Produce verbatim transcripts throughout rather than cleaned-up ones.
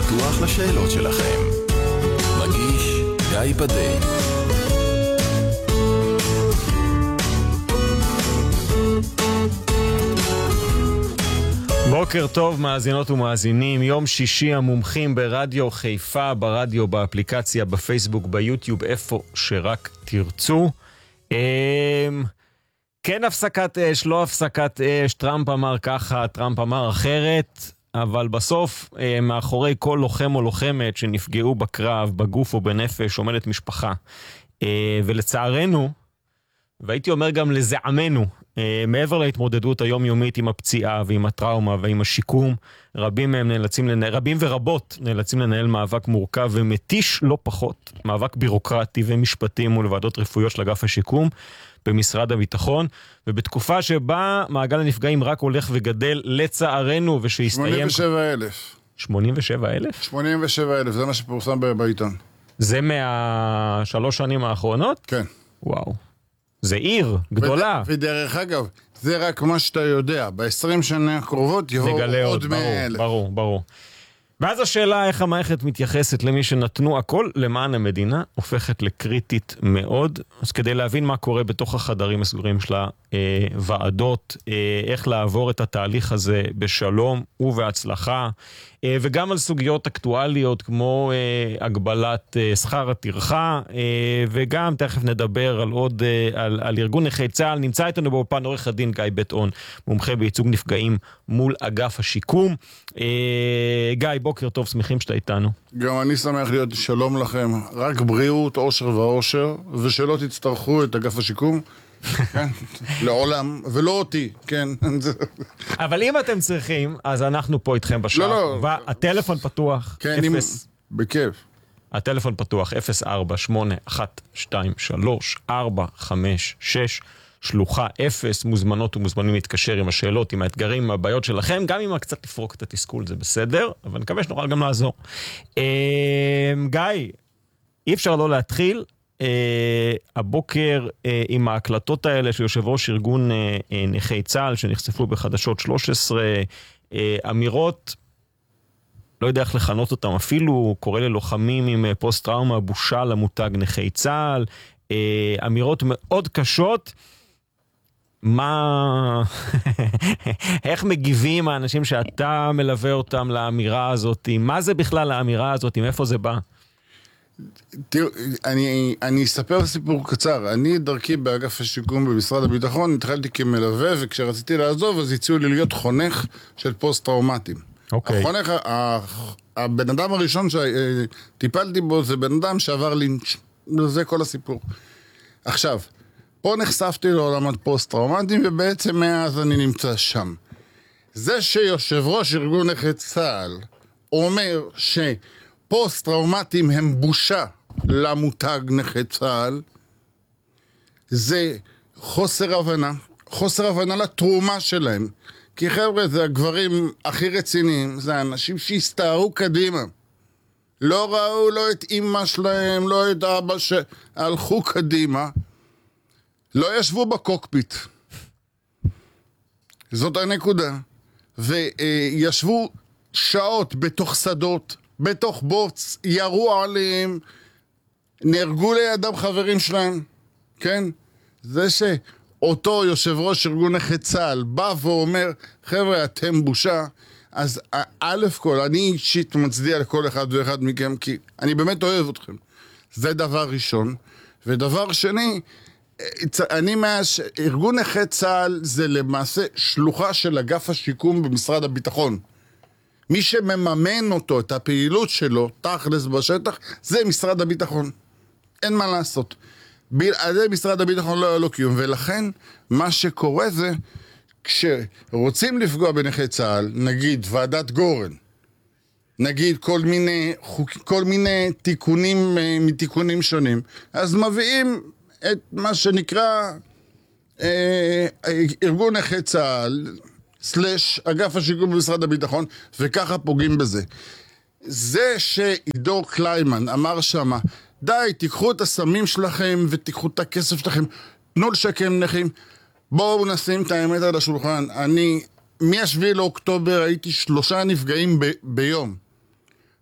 פתוח לשאלות שלכם. מגיש גיא פדי. בוקר טוב מאזינות ומאזינים, יום שישי המומחים ברדיו חיפה, ברדיו, באפליקציה, בפייסבוק, ביוטיוב, איפה שרק תרצו. כן הפסקת אש, לא הפסקת אש, טראמפ אמר ככה, טראמפ אמר אחרת, אבל בסוף מאחורי כל לוחם או לוחמת שנפגעו בקרב, בגוף או בנפש, עומדת משפחה. ולצערנו, והייתי אומר גם לזעמנו, מעבר להתמודדות היומיומית עם הפציעה ועם הטראומה ועם השיקום, רבים מהם נאלצים לנהל, רבים ורבות נאלצים לנהל מאבק מורכב ומתיש לא פחות, מאבק בירוקרטי ומשפטי מול ועדות רפואיות של אגף השיקום במשרד הביטחון, ובתקופה שבה מעגל הנפגעים רק הולך וגדל לצערנו ושהסתיים... שמונים ושבע אלף. שמונים ושבע אלף? שמונים ושבע אלף, זה מה שפורסם בעיתון. זה מהשלוש שנים האחרונות? כן. וואו. זה עיר גדולה. ודרך אגב, זה רק מה שאתה יודע. ב-עשרים שנה הקרובות יבואו עוד מאה אלף. ברור, ברור. ואז השאלה איך המערכת מתייחסת למי שנתנו הכל למען המדינה, הופכת לקריטית מאוד. אז כדי להבין מה קורה בתוך החדרים הסגורים של הוועדות, איך לעבור את התהליך הזה בשלום ובהצלחה, וגם על סוגיות אקטואליות כמו הגבלת שכר הטרחה, וגם תכף נדבר על עוד, על, על ארגון נכי צה"ל. נמצא איתנו באולפן עורך הדין גיא בית-און, מומחה בייצוג נפגעים מול אגף השיקום. גיא, בוקר טוב, שמחים שאתה איתנו. גם אני שמח להיות, שלום לכם, רק בריאות, אושר ואושר, ושלא תצטרכו את אגף השיקום. כן, לעולם, ולא אותי, כן. אבל אם אתם צריכים, אז אנחנו פה איתכם בשעה. לא, לא. הטלפון פתוח. כן, אפס. בכיף. הטלפון פתוח, אפס ארבע שמונה אחת שתיים שלוש ארבע חמש שש, שלוחה אפס, מוזמנות ומוזמנים להתקשר עם השאלות, עם האתגרים, עם הבעיות שלכם, גם אם קצת לפרוק את התסכול, זה בסדר, אבל נקווה שנוכל גם לעזור. גיא, אי אפשר לא להתחיל, Uh, הבוקר uh, עם ההקלטות האלה של יושב ראש ארגון uh, uh, נכי צה"ל שנחשפו בחדשות שלוש עשרה, uh, אמירות, לא יודע איך לכנות אותם, אפילו קורא ללוחמים עם uh, פוסט טראומה בושה למותג נכי צה"ל, uh, אמירות מאוד קשות. מה איך מגיבים האנשים שאתה מלווה אותם לאמירה הזאת? מה זה בכלל האמירה הזאת? מאיפה זה בא? תראו, אני, אני אספר סיפור קצר. אני דרכי באגף השיקום במשרד הביטחון, התחלתי כמלווה, וכשרציתי לעזוב, אז הציעו לי להיות חונך של פוסט-טראומטיים. אוקיי. החונך, הבן אדם הראשון שטיפלתי בו, זה בן אדם שעבר לינץ'. זה כל הסיפור. עכשיו, פה נחשפתי לעולמות פוסט-טראומטיים, ובעצם מאז אני נמצא שם. זה שיושב ראש ארגון נכי צה"ל אומר ש... פוסט-טראומטיים הם בושה למותג נכי צה"ל, זה חוסר הבנה, חוסר הבנה לתרומה שלהם. כי חבר'ה, זה הגברים הכי רציניים, זה האנשים שהסתערו קדימה. לא ראו לא את אמא שלהם, לא את אבא שהלכו קדימה, לא ישבו בקוקפיט. זאת הנקודה. וישבו שעות בתוך שדות, בתוך בוץ, ירו עליהם, נהרגו לידם חברים שלהם, כן? זה שאותו יושב ראש ארגון נכי צה"ל בא ואומר, חבר'ה, אתם בושה, אז א' כל, אני אישית מצדיע לכל אחד ואחד מכם, כי אני באמת אוהב אתכם. זה דבר ראשון. ודבר שני, אני מהש... ארגון נכי צה"ל זה למעשה שלוחה של אגף השיקום במשרד הביטחון. מי שמממן אותו, את הפעילות שלו, תכלס בשטח, זה משרד הביטחון. אין מה לעשות. בלעדי משרד הביטחון לא היה לו קיום, ולכן מה שקורה זה, כשרוצים לפגוע בנכי צה"ל, נגיד ועדת גורן, נגיד כל מיני, כל מיני תיקונים מתיקונים שונים, אז מביאים את מה שנקרא אה, ארגון נכי צה"ל, סלש אגף השיקום במשרד הביטחון, וככה פוגעים בזה. זה שעידו קליימן אמר שמה, די, תיקחו את הסמים שלכם ותיקחו את הכסף שלכם, תנו לשקם נכים, בואו נשים את האמת על השולחן. אני, מהשביעי לאוקטובר הייתי שלושה נפגעים ב- ביום.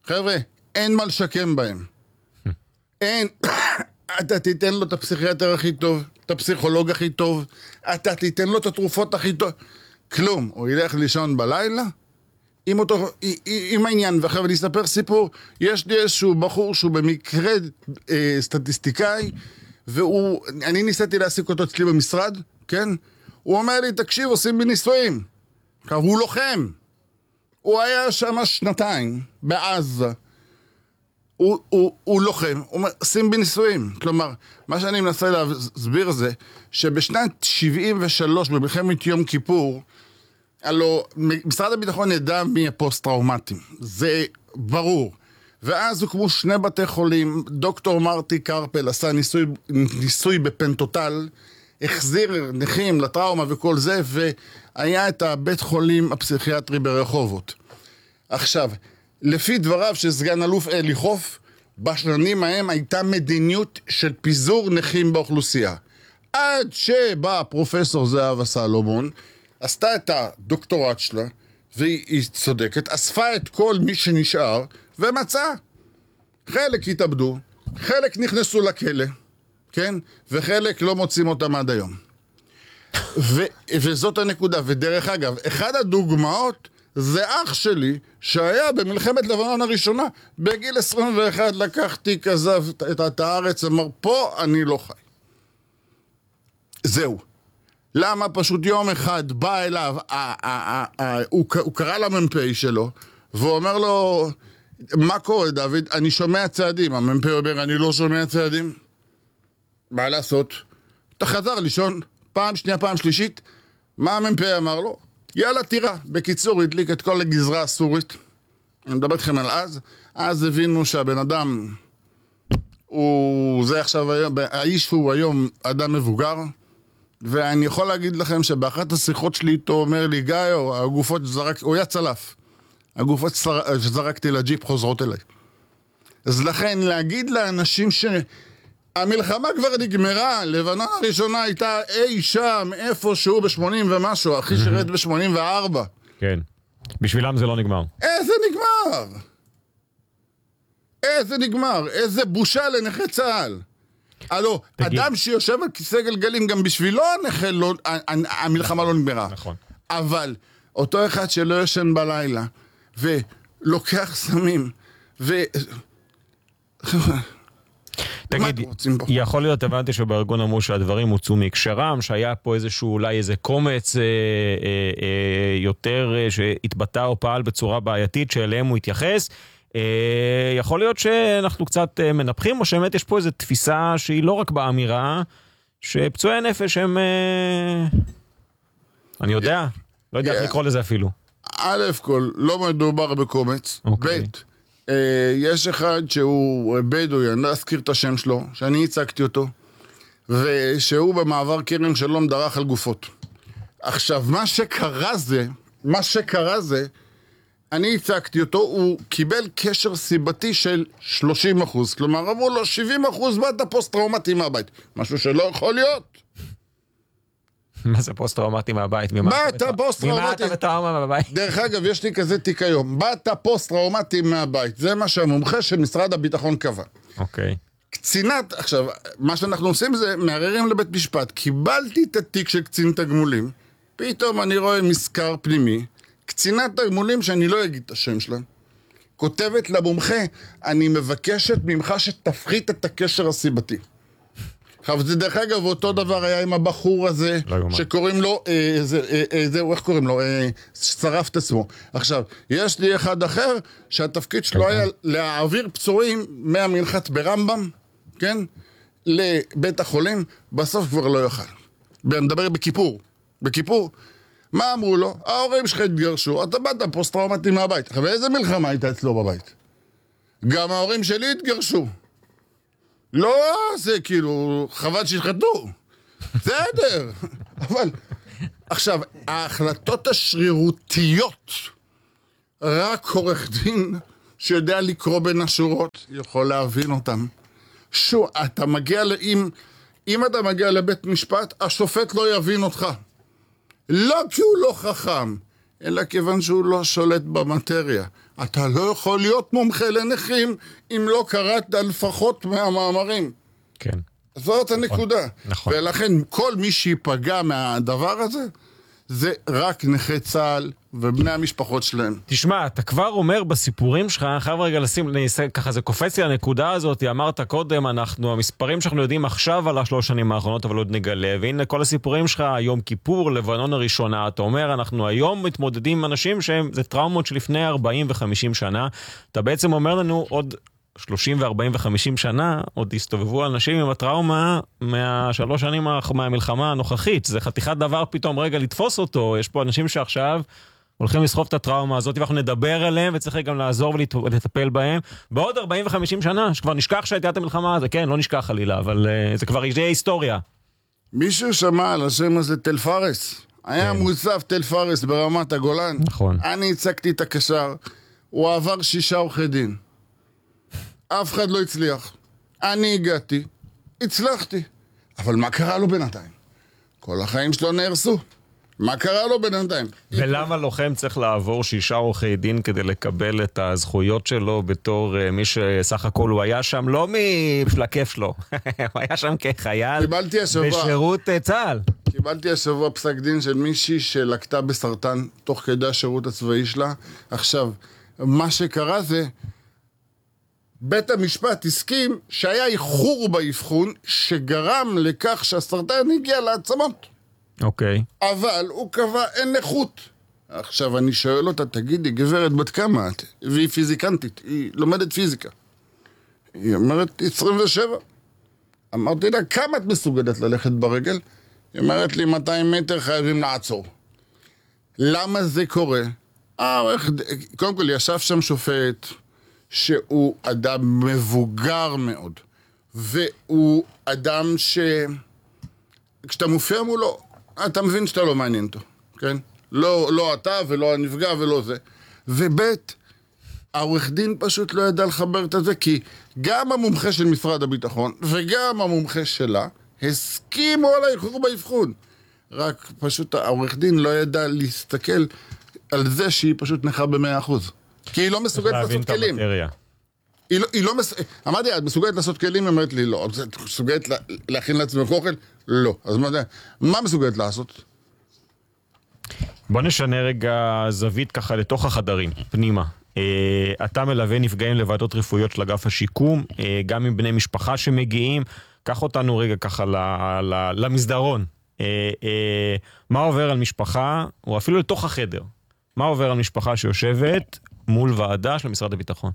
חבר'ה, אין מה לשקם בהם. אין, אתה תיתן לו את הפסיכיאטר הכי טוב, את הפסיכולוג הכי טוב, אתה תיתן לו את התרופות הכי טוב, כלום. הוא ילך לישון בלילה, עם אותו, עם העניין. ואחר אני אספר סיפור, יש לי איזשהו בחור שהוא במקרה אה, סטטיסטיקאי, והוא, אני ניסיתי להעסיק אותו אצלי במשרד, כן? הוא אומר לי, תקשיב, עושים בי ניסויים. הוא לוחם. הוא היה שם שנתיים, בעזה. הוא, הוא, הוא לוחם, הוא אומר, עושים בי ניסויים. כלומר, מה שאני מנסה להסביר זה, שבשנת שבעים ושלוש, במלחמת יום כיפור, הלוא, משרד הביטחון ידע מי הפוסט-טראומטים. זה ברור. ואז הוקמו שני בתי חולים, דוקטור מרטי קרפל עשה ניסוי, ניסוי בפנטוטל, החזיר נכים לטראומה וכל זה, והיה את הבית חולים הפסיכיאטרי ברחובות. עכשיו, לפי דבריו של סגן אלוף אלי חוף, בשנים ההם הייתה מדיניות של פיזור נכים באוכלוסייה. עד שבא פרופסור זהבה סלומון, עשתה את הדוקטורט שלה, והיא צודקת, אספה את כל מי שנשאר, ומצא. חלק התאבדו, חלק נכנסו לכלא, כן? וחלק לא מוצאים אותם עד היום. ו- וזאת הנקודה. ודרך אגב, אחד הדוגמאות זה אח שלי, שהיה במלחמת לבנון הראשונה, בגיל עשרים ואחת לקחתי כזב את הארץ, אמר, פה אני לא חי. זהו. למה? פשוט יום אחד בא אליו, הוא קרא למ"פ שלו, והוא אומר לו, מה קורה דוד? אני שומע צעדים. המ"פ אומר, אני לא שומע צעדים. מה לעשות? אתה חזר לישון, פעם שנייה, פעם שלישית, מה המ"פ אמר לו? יאללה תירה. בקיצור, הדליק את כל הגזרה הסורית. אני מדבר אתכם על אז. אז הבינו שהבן אדם, הוא, זה עכשיו היום, האיש הוא היום אדם מבוגר, ואני יכול להגיד לכם שבאחת השיחות שלי איתו אומר לי, גיא, הגופות שזרק, הוא היה צלף. הגופות שזרקתי לג'יפ חוזרות אליי. אז לכן להגיד לאנשים שהמלחמה כבר נגמרה, לבנון הראשונה הייתה אי שם, איפשהו ב-שמונים ומשהו, אחי שירת ב-שמונים וארבע. כן. בשבילם זה לא נגמר. איזה נגמר? איזה נגמר? איזה בושה לנכי צה"ל. הלו, אדם שיושב על כיסא גלגלים, גם בשבילו הנכה לא, המלחמה לא נגמרה. נכון. אבל אותו אחד שלא ישן בלילה, ולוקח סמים, ו... תגיד, יכול להיות, הבנתי שבארגון אמרו שהדברים הוצאו מקשרם, שהיה פה איזשהו, אולי איזה קומץ אה, אה, אה, יותר אה, שהתבטא או פעל בצורה בעייתית, שאליהם הוא התייחס. אה, יכול להיות שאנחנו קצת אה, מנפחים, או שבאמת יש פה איזו תפיסה שהיא לא רק באמירה, שפצועי נפש הם... אה, אני יודע, לא יודע איך לקרוא לזה אפילו. א' כל, לא מדובר בקומץ. אוקיי. ב', יש אחד שהוא בדואי, אני לא אזכיר את השם שלו, שאני הצגתי אותו, ושהוא במעבר כרם שלום דרך על גופות. עכשיו, מה שקרה זה, מה שקרה זה, אני הצגתי אותו, הוא קיבל קשר סיבתי של שלושים אחוז, כלומר, אמרו לו שבעים אחוז באת פוסט-טראומטי מהבית, משהו שלא יכול להיות. מה זה פוסט-טראומטי מהבית? באת פוסט-טראומטי. ממה אתה בטראומה מהבית? דרך אגב, יש לי כזה תיק היום. באת פוסט-טראומטי מהבית. זה מה שהמומחה של משרד הביטחון קבע. אוקיי. קצינת, עכשיו, מה שאנחנו עושים זה מערערים לבית משפט. קיבלתי את התיק של קצין תגמולים, פתאום אני רואה מזכר פנימי, קצינת תגמולים שאני לא אגיד את השם שלה, כותבת למומחה, אני מבקשת ממך שתפחית את הקשר הסיבתי. עכשיו, זה דרך אגב, אותו דבר היה עם הבחור הזה, שקוראים לו, אה, זה, אה, אה, זהו, איך קוראים לו? אה, שרף את עצמו. עכשיו, יש לי אחד אחר, שהתפקיד שלו היה להעביר פצועים מהמנחת ברמב"ם, כן? לבית החולים, בסוף כבר לא יוכל. נדבר בכיפור. בכיפור. מה אמרו לו? ההורים שלך התגרשו, אתה באת פוסט-טראומטי מהבית. עכשיו, איזה מלחמה הייתה אצלו בבית? גם ההורים שלי התגרשו. לא, זה כאילו, חבל ששחטו. בסדר. אבל, עכשיו, ההחלטות השרירותיות, רק עורך דין שיודע לקרוא בין השורות, יכול להבין אותם. שו, אתה מגיע, אם, אם אתה מגיע לבית משפט, השופט לא יבין אותך. לא כי הוא לא חכם, אלא כיוון שהוא לא שולט במטריה. אתה לא יכול להיות מומחה לנכים אם לא קראת לפחות מהמאמרים. כן. זאת הנקודה. נכון. ולכן כל מי שיפגע מהדבר הזה, זה רק נכי צה"ל ובני המשפחות שלהם. תשמע, אתה כבר אומר בסיפורים שלך, אני חייב רגע לשים, ככה זה קופץ לי הנקודה הזאת, אמרת קודם, אנחנו, המספרים שאנחנו יודעים עכשיו על השלוש שנים האחרונות, אבל עוד נגלה, והנה כל הסיפורים שלך, יום כיפור, לבנון הראשונה, אתה אומר, אנחנו היום מתמודדים עם אנשים שהם, זה טראומות שלפני ארבעים וחמישים שנה, אתה בעצם אומר לנו עוד שלושים וארבעים וחמישים שנה, עוד הסתובבו אנשים עם הטראומה מהשלוש שנים מהמלחמה הנוכחית, זה חתיכת דבר פתאום רגע לתפוס אותו, יש פה אנשים שעכשיו הולכים לסחוב את הטראומה הזאת, ואנחנו נדבר עליהם, וצריך גם לעזור ולטפל בהם. בעוד ארבעים וחמישים שנה, שכבר נשכח שהייתה את המלחמה הזה, כן, לא נשכח חלילה, אבל uh, זה כבר יהיה היסטוריה. מישהו שמע על השם הזה תל פארס. היה כן. מוצב תל פארס ברמת הגולן. נכון. אני הצגתי את הקשר, הוא עבר שישה עורכי דין. אף אחד לא הצליח. אני הגעתי, הצלחתי. אבל מה קרה לו בינתיים? כל החיים שלו נהרסו. מה קרה לו בינתיים? ולמה לוחם צריך לעבור שישה עורכי דין כדי לקבל את הזכויות שלו בתור uh, מי שסך הכל הוא היה שם לא בשביל הכיף שלו, הוא היה שם כחייל בשירות uh, צה"ל. קיבלתי השבוע פסק דין של מישהי שלקתה בסרטן תוך כדי השירות הצבאי שלה. עכשיו, מה שקרה זה, בית המשפט הסכים שהיה איחור באבחון שגרם לכך שהסרטן הגיע לעצמות. אוקיי. Okay. אבל הוא קבע אין נכות. עכשיו אני שואל אותה, תגידי, גברת בת כמה את? והיא פיזיקנטית, היא לומדת פיזיקה. היא אומרת, עשרים ושבע. אמרתי לה, כמה את מסוגלת ללכת ברגל? היא אומרת לי, מאתיים מטר חייבים לעצור. למה זה קורה? אה, קודם כל, ישב שם שופט שהוא אדם מבוגר מאוד. והוא אדם ש... כשאתה מופיע מולו, אתה מבין שאתה לא מעניין אותו, כן? לא, לא אתה ולא הנפגע ולא זה. ובית, העורך דין פשוט לא ידע לחבר את זה, כי גם המומחה של משרד הביטחון וגם המומחה שלה הסכימו על האיחור באבחון. רק פשוט העורך דין לא ידע להסתכל על זה שהיא פשוט נכה במאה אחוז. כי היא לא מסוגלת לעשות כלים. היא לא, היא לא מס... אמרתי, את מסוגלת לעשות כלים? היא אומרת לי, לא. את מסוגלת לה... להכין לעצמך אוכל? לא. אז מה, מה מסוגלת לעשות? בוא נשנה רגע זווית ככה לתוך החדרים, פנימה. אתה מלווה נפגעים לוועדות רפואיות של אגף השיקום, גם עם בני משפחה שמגיעים. קח אותנו רגע ככה למסדרון. מה עובר על משפחה, או אפילו לתוך החדר, מה עובר על משפחה שיושבת מול ועדה של משרד הביטחון?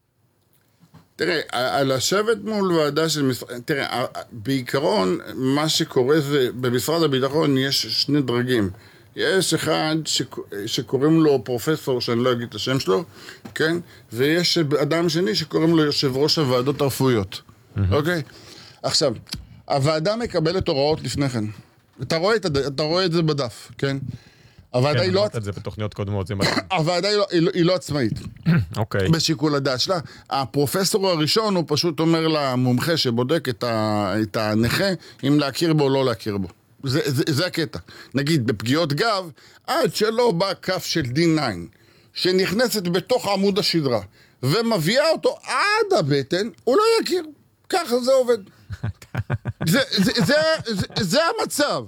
תראה, על לשבת מול ועדה של משרד... תראה, בעיקרון, מה שקורה זה, במשרד הביטחון יש שני דרגים. יש אחד שקוראים לו פרופסור, שאני לא אגיד את השם שלו, כן? ויש אדם שני שקוראים לו יושב ראש הוועדות הרפואיות. אוקיי? עכשיו, הוועדה מקבלת הוראות לפני כן. אתה רואה את, אתה רואה את זה בדף, כן? הוועדה היא לא... את זה בתוכניות קודמות, זה מה... הוועדה היא לא, היא לא, היא לא עצמאית. אוקיי. בשיקול הדעת שלה. הפרופסור הראשון הוא פשוט אומר למומחה שבודק את, ה, את הנכה, אם להכיר בו או לא להכיר בו. זה, זה, זה הקטע. נגיד, בפגיעות גב, עד שלא בא כף של די תשע, שנכנסת בתוך עמוד השדרה, ומביאה אותו עד הבטן, הוא לא יכיר. ככה זה עובד. זה, זה, זה, זה, זה המצב.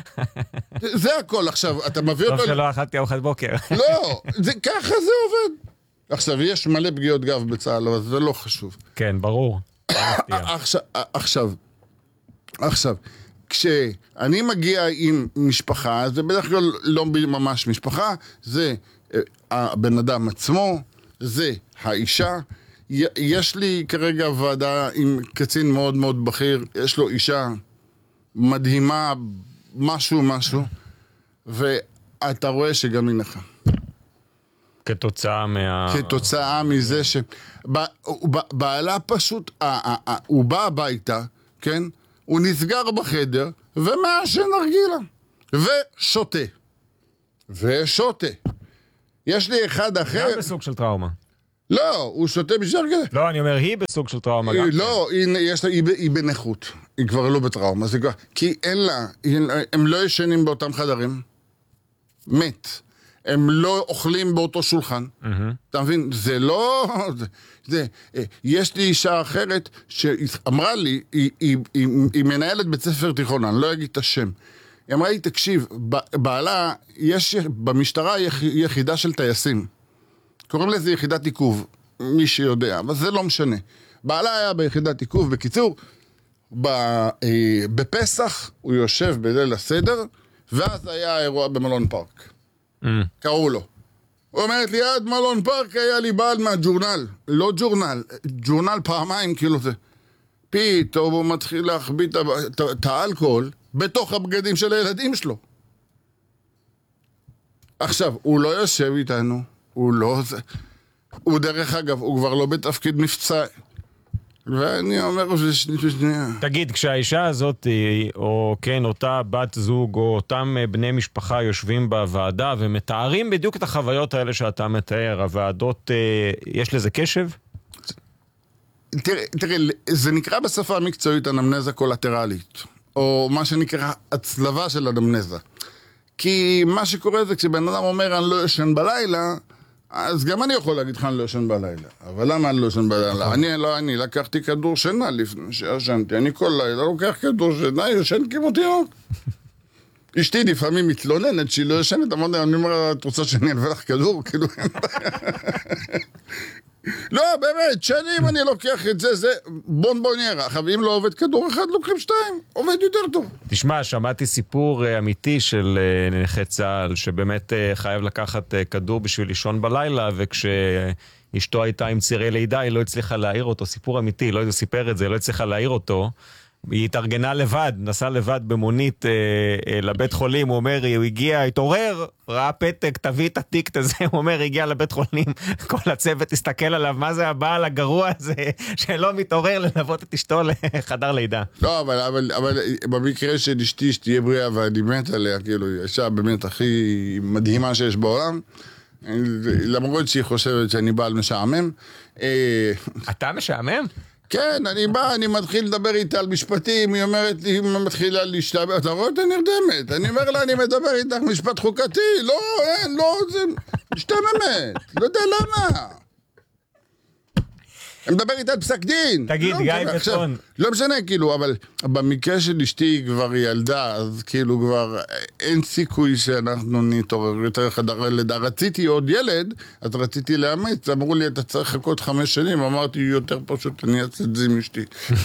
זה הכל. עכשיו, אתה מביא אותו... טוב שלא אכלתי ארוחת בוקר. לא, זה, ככה זה עובד. עכשיו, יש מלא פגיעות גב בצה"ל, אבל זה לא חשוב. כן, ברור. עכשיו, עכשיו, עכשיו, כשאני מגיע עם משפחה, זה בדרך כלל לא ממש משפחה, זה הבן אדם עצמו, זה האישה. יש לי כרגע ועדה עם קצין מאוד מאוד בכיר, יש לו אישה מדהימה, משהו משהו, ואתה רואה שגם היא נכה. כתוצאה מה... כתוצאה מזה ש... בעלה פשוט, הוא בא הביתה, כן? הוא נסגר בחדר, ומעשן נרגילה, ושותה. ושותה. יש לי אחד אחר... גם בסוג של טראומה. לא, הוא שותה בשביל כזה. לא, אני אומר, היא בסוג של טראומה גם. לא, היא בנכות. היא כבר לא בטראומה. כי אין לה, הם לא ישנים באותם חדרים. מת. הם לא אוכלים באותו שולחן. אתה מבין? זה לא... זה, זה, יש לי אישה אחרת שאמרה לי, היא, היא, היא, היא מנהלת בית ספר תיכון, אני לא אגיד את השם. היא אמרה לי, תקשיב, בעלה, יש במשטרה יחידה של טייסים. קוראים לזה יחידת עיכוב, מי שיודע, אבל זה לא משנה. בעלה היה ביחידת עיכוב, בקיצור, בפסח הוא יושב בליל הסדר, ואז היה אירוע במלון פארק. Mm. קראו לו. הוא אומרת לי, עד מלון פארק היה לי בעל מהג'ורנל. לא ג'ורנל, ג'ורנל פעמיים כאילו זה. פתאום הוא מתחיל להחביא את האלכוהול בתוך הבגדים של הילדים שלו. עכשיו, הוא לא יושב איתנו, הוא לא... הוא דרך אגב, הוא כבר לא בתפקיד מבצע. ואני אומר, זה שנייה. תגיד, כשהאישה הזאת, או כן, אותה בת זוג, או אותם בני משפחה יושבים בוועדה, ומתארים בדיוק את החוויות האלה שאתה מתאר, הוועדות, יש לזה קשב? תראה, תראה, זה נקרא בשפה המקצועית אנמנזה קולטרלית, או מה שנקרא הצלבה של אנמנזה. כי מה שקורה זה כשבן אדם אומר, אני לא ישן בלילה, אז גם אני יכול להגיד לך, אני לא ישן בלילה. אבל למה אני לא ישן בלילה? אני לא, אני לקחתי כדור שינה לפני שישנתי. אני כל לילה לוקח כדור שינה, ישן כמו תינוק. אשתי לפעמים מתלוננת שהיא לא ישנת, אמרתי, אני אומר, את רוצה שאני אלווה לך כדור? כאילו, לא, באמת, שנים אני לוקח את זה, זה בונבוניירה. עכשיו, אם לא עובד כדור אחד, לוקחים שתיים. עובד יותר טוב. תשמע, שמעתי סיפור אמיתי של נכה צה"ל, שבאמת חייב לקחת כדור בשביל לישון בלילה, וכשאשתו הייתה עם צירי לידה, היא לא הצליחה להעיר אותו. סיפור אמיתי, לא סיפר את זה, לא הצליחה להעיר אותו. היא התארגנה לבד, נסעה לבד במונית אה, אה, לבית חולים, הוא אומר, הוא הגיע, התעורר, ראה פתק, תביא את התיק הזה, הוא אומר, הגיע לבית חולים, כל הצוות הסתכל עליו, מה זה הבעל הגרוע הזה, שלא מתעורר ללוות את אשתו לחדר לידה. לא, אבל, אבל, אבל במקרה של אשתי, שתהיה בריאה ואני מת עליה, כאילו, היא אישה באמת הכי מדהימה שיש בעולם, למרות שהיא חושבת שאני בעל משעמם. אתה משעמם? כן, אני בא, אני מתחיל לדבר איתה על משפטים, היא אומרת לי, היא מתחילה להשתבע, אתה רואה, אתה נרדמת. אני אומר לה, אני מדבר איתך משפט חוקתי, לא, אין, לא, זה משתממת, לא יודע למה. אני מדבר איתה על פסק דין. תגיד, גיא בטון. לא משנה, כאילו, אבל במקרה של אשתי היא כבר ילדה, אז כאילו כבר אין סיכוי שאנחנו נתעורר יותר חדר לידה. רציתי עוד ילד, אז רציתי לאמץ, אמרו לי, אתה צריך לחכות חמש שנים, אמרתי, יותר פשוט, אני אעשה את זה עם אשתי.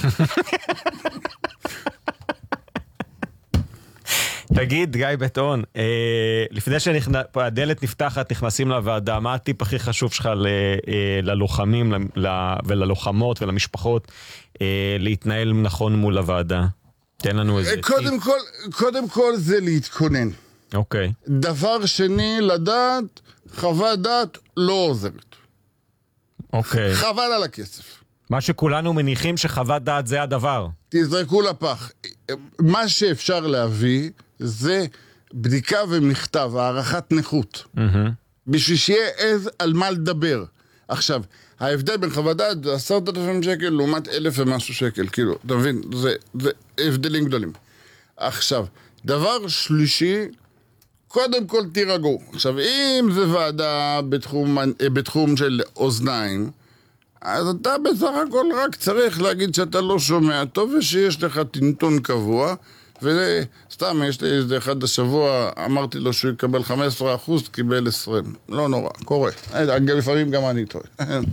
תגיד, גיא בטון, אה, לפני שהדלת נפתחת, נכנסים לוועדה, מה הטיפ הכי חשוב שלך ל, אה, ללוחמים ל, וללוחמות ולמשפחות אה, להתנהל נכון מול הוועדה? תן לנו איזה קודם טיפ. כל, קודם כל זה להתכונן. אוקיי. דבר שני, לדעת, חוות דעת לא עוזרת. אוקיי. חבל על הכסף. מה שכולנו מניחים שחוות דעת זה הדבר. תזרקו לפח. מה שאפשר להביא זה בדיקה ומכתב, הערכת נכות. Mm-hmm. בשביל שיהיה איזה על מה לדבר. עכשיו, ההבדל בין חוות דעת זה עשרת אלפים שקל לעומת אלף ומשהו שקל. כאילו, אתה מבין? זה, זה הבדלים גדולים. עכשיו, דבר שלישי, קודם כל תירגעו. עכשיו, אם זה ועדה בתחום, בתחום של אוזניים, אז אתה בסך הכל רק צריך להגיד שאתה לא שומע טוב ושיש לך טינטון קבוע, וסתם יש לי איזה אחד השבוע, אמרתי לו שהוא יקבל חמישה עשר אחוז, קיבל עשרים. לא נורא, קורה. לפעמים גם אני טועה.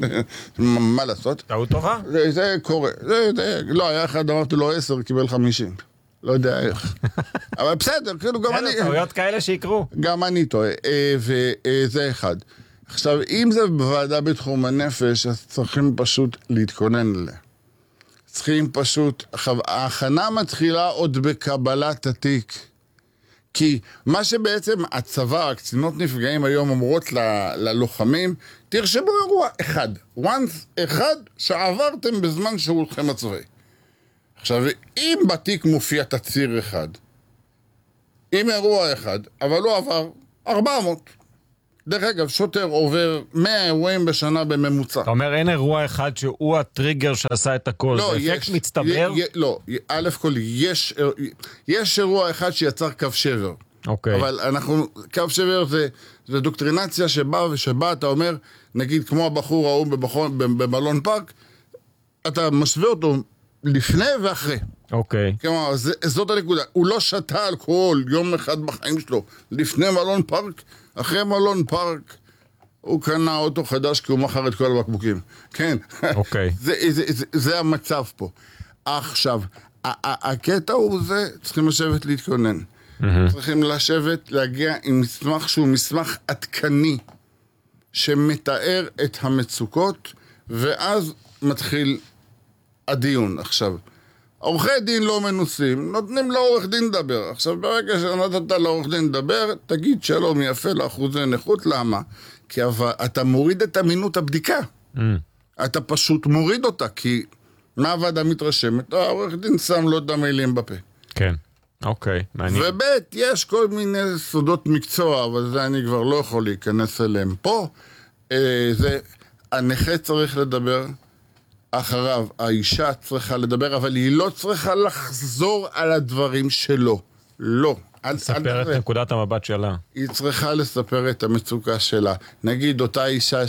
מה לעשות? טעות טובה? זה, זה קורה. זה, זה, לא, היה אחד, אמרתי לו עשר, קיבל חמישים. לא יודע איך. אבל בסדר, כאילו גם אני... טעויות כאלה שיקרו. גם אני טועה, וזה אחד. עכשיו, אם זה בוועדה בתחום הנפש, אז צריכים פשוט להתכונן אליה. צריכים פשוט... ההכנה מתחילה עוד בקבלת התיק. כי מה שבעצם הצבא, הקצינות נפגעים היום אומרות ל- ללוחמים, תרשמו אירוע אחד. once אחד שעברתם בזמן שירותכם הצבאי. עכשיו, אם בתיק מופיע תצהיר אחד, אם אירוע אחד, אבל לא עבר ארבע מאות. דרך אגב, שוטר עובר מאה אירועים בשנה בממוצע. אתה אומר, אין אירוע אחד שהוא הטריגר שעשה את הכל, לא, זה יש, אפקט מצטבר? י, י, לא, א' כל, יש, יש אירוע אחד שיצר קו שבר. אוקיי. אבל אנחנו, קו שבר זה, זה דוקטרינציה שבא ושבא, אתה אומר, נגיד כמו הבחור ההוא בבחון, במלון פארק, אתה משווה אותו לפני ואחרי. אוקיי. כלומר, זה, זאת הנקודה. הוא לא שתה אלכוהול יום אחד בחיים שלו, לפני מלון פארק, אחרי מלון פארק, הוא קנה אוטו חדש כי הוא מכר את כל הבקבוקים. כן. אוקיי. זה, זה, זה, זה המצב פה. עכשיו, הקטע הוא זה, צריכים לשבת להתכונן. צריכים לשבת, להגיע עם מסמך שהוא מסמך עדכני, שמתאר את המצוקות, ואז מתחיל הדיון. עכשיו, עורכי דין לא מנוסים, נותנים לעורך דין לדבר. עכשיו, ברגע שנתת לעורך דין לדבר, תגיד שלום יפה לאחוזי נכות, למה? כי אתה מוריד את אמינות הבדיקה. Mm. אתה פשוט מוריד אותה, כי מה הוועדה מתרשמת? העורך דין שם לו את המילים בפה. כן, אוקיי, מעניין. ובית, יש כל מיני סודות מקצוע, אבל זה אני כבר לא יכול להיכנס אליהם פה. אה, זה, הנכה צריך לדבר, אחריו האישה צריכה לדבר, אבל היא לא צריכה לחזור על הדברים שלו. לא. לספר את נקודת המבט שלה. היא צריכה לספר את המצוקה שלה. נגיד, אותה אישה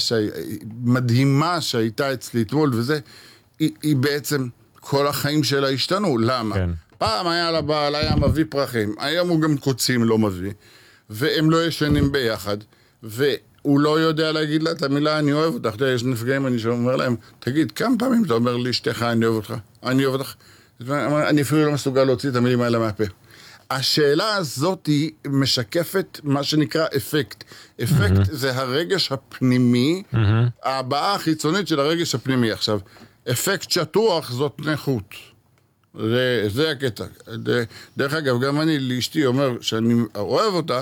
מדהימה שהייתה אצלי אתמול, וזה, היא, היא בעצם, כל החיים שלה השתנו. למה? כן. פעם היה לה בעל, היה מביא פרחים, היום הוא גם קוצים לא מביא, והם לא ישנים ביחד, והוא לא יודע להגיד לה את המילה אני אוהב אותך. יש נפגעים, אני שאומר להם, תגיד, כמה פעמים אתה אומר לי אשתך אני אוהב אותך? אני אוהב אותך. אני אפילו לא מסוגל להוציא את המילים האלה מהפה. השאלה הזאת היא משקפת מה שנקרא אפקט. אפקט mm-hmm. זה הרגש הפנימי, mm-hmm. הבעה החיצונית של הרגש הפנימי. עכשיו, אפקט שטוח זאת נכות. זה, זה הקטע. דרך אגב, גם אני לאשתי אומר שאני אוהב אותה,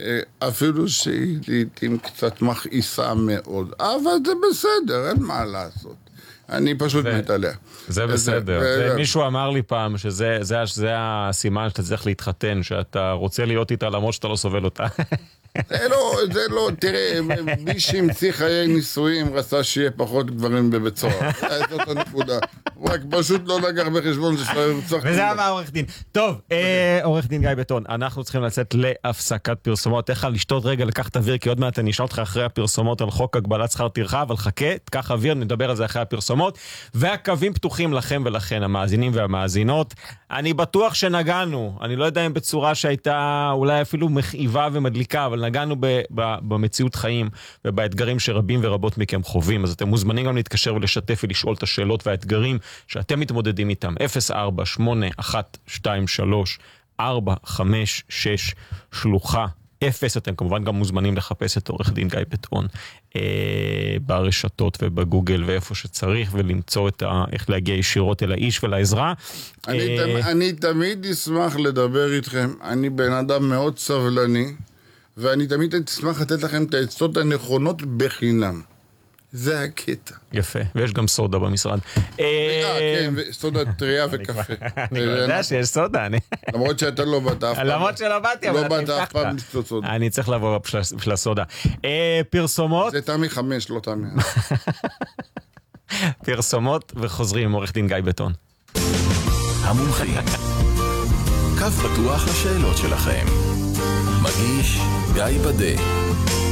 אפילו שהיא לעתים קצת מכעיסה מאוד. אבל זה בסדר, אין מה לעשות. אני פשוט מת עליה. זה בסדר. מישהו אמר לי פעם שזה הסימן שאתה צריך להתחתן, שאתה רוצה להיות איתה למרות שאתה לא סובל אותה. זה לא, זה לא, תראה, מי שהמציא חיי נישואים רצה שיהיה פחות גברים בבית סוהר. זאת הנקודה. רק פשוט לא נגח בחשבון שצריך... וזה אמר עורך דין. טוב, עורך דין גיא בטון, אנחנו צריכים לצאת להפסקת פרסומות. איך לשתות רגע, לקחת אוויר, כי עוד מעט אני אשאל אותך אחרי הפרסומות על חוק הגבלת שכר טרחה, אבל חכה, תקח אוויר, נדבר על זה אחרי הפרסומות. והקווים פתוחים לכם ולכן, המאזינים והמאזינות. אני בטוח שנגענו, אני לא יודע אם בצורה שהייתה אולי אפילו מכאיבה ומדליקה, אבל נגענו ב- ב- במציאות חיים ובאתגרים שרבים ורבות מכם חווים. אז אתם מוזמנים גם להתקשר ולשתף ולשאול את השאלות והאתגרים שאתם מתמודדים איתם. אפס ארבע שמונה אחת שתיים שלוש ארבע חמש שש שלוחה אפס. אתם כמובן גם מוזמנים לחפש את עורך דין גיא בטון אה, ברשתות ובגוגל ואיפה שצריך, ולמצוא את ה, איך להגיע ישירות אל האיש ולעזרה. אני, אה... תמ, אני תמיד אשמח לדבר איתכם. אני בן אדם מאוד סבלני, ואני תמיד אשמח לתת לכם את העצות הנכונות בחינם. זה הקטע. יפה, ויש גם סודה במשרד. אה, כן, סודה טריה וקפה. אני לא יודע שיש סודה, אני... למרות שאתה לא באת אף פעם. למרות שלא באתי, אבל אתה הבטחת. לא באת אף פעם לשתות סודה. אני צריך לבוא בשביל הסודה. פרסומות... זה תמי חמש, לא תמי. פרסומות וחוזרים עם עורך דין גיא בטון. המומחים. קו פתוח לשאלות שלכם. מגיש גיא בדה.